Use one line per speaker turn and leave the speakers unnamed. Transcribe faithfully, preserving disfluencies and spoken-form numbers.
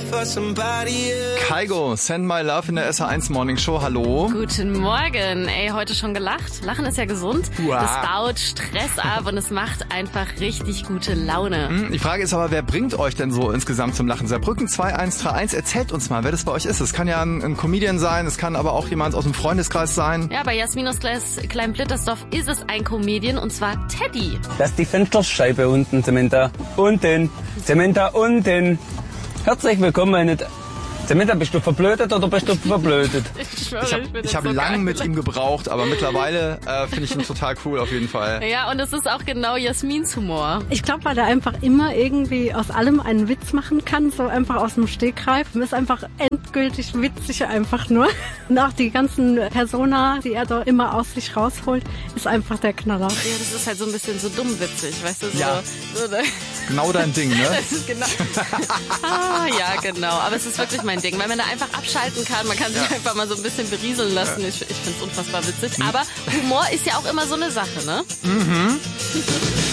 Kygo, Send My Love in der S R eins Morning Show. Hallo.
Guten Morgen. Ey, heute schon gelacht. Lachen ist ja gesund.
Uah.
Das baut Stress ab und es macht einfach richtig gute Laune.
Die Frage ist aber, wer bringt euch denn so insgesamt zum Lachen? Saarbrücken zwei eins drei eins, erzählt uns mal, wer das bei euch ist. Es kann ja ein, ein Comedian sein, es kann aber auch jemand aus dem Freundeskreis sein.
Ja, bei Jasmin aus Klein-Blittersdorf ist es ein Comedian und zwar Teddy.
Lass die Fensterscheibe unten, Samantha. Unten. Samantha, unten. Herzlich willkommen, meine... Samantha, bist du verblödet oder bist du verblödet?
Ich schwöre,
Ich habe
ich,
ich hab
so
lang
geil.
mit ihm gebraucht, aber mittlerweile äh, finde ich ihn total cool auf jeden Fall.
Ja, und es ist auch genau Jasmins Humor.
Ich glaube, weil er einfach immer irgendwie aus allem einen Witz machen kann, so einfach aus dem Stegreif. Er ist einfach endgültig witzig einfach nur. Und auch die ganzen Persona, die er da immer aus sich rausholt, ist einfach der Knaller.
Ja, das ist halt so ein bisschen so dumm witzig, weißt du? So,
Ja.
so,
Genau dein Ding, ne?
das ist genau. Ah, ja, genau. Aber es ist wirklich mein Ding, weil man da einfach abschalten kann. Man kann sich
Ja.
einfach mal so ein bisschen berieseln lassen. Ich, ich finde es unfassbar witzig. Aber Humor ist ja auch immer so eine Sache, ne?
Mhm.